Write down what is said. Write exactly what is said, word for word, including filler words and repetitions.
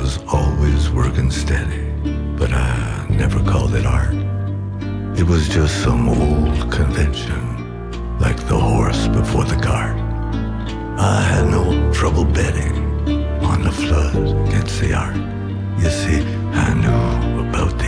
was always working steady, but I never called it art. It was just some old convention, like the horse before the cart. I had no trouble betting on the flood against the art. You see, I knew about